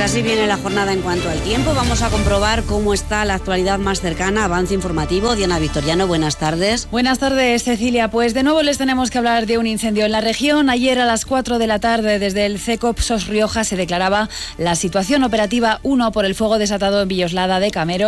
así viene la jornada en cuanto al tiempo. Vamos a comprobar cómo está la actualidad más cercana. Avance informativo. Diana Victoriano, buenas tardes. Buenas tardes, Cecilia. Pues de nuevo les tenemos que hablar de un incendio en la región. Ayer a las 4 de la tarde desde el CECOP Sos Rioja se declaraba la situación operativa 1 por el fuego desatado en Villoslada de Camero.